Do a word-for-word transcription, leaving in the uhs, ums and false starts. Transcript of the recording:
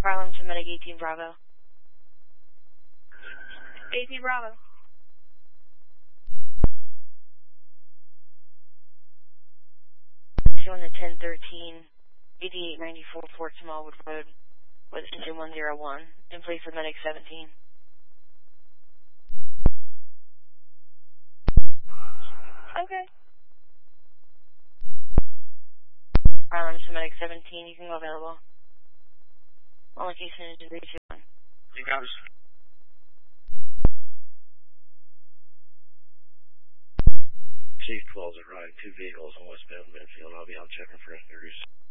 Harlem to Medic eighteen Bravo. eighteen Bravo. Showing the ten thirteen, eighty-eight ninety-four Fort Smallwood Road with engine one zero one, in place of Medic seventeen. Okay. Harlem to Medic seventeen, you can go available. On location engine three two one. You got us. Chief twelve is riding two vehicles on westbound Medfield. I'll be out checking for injuries.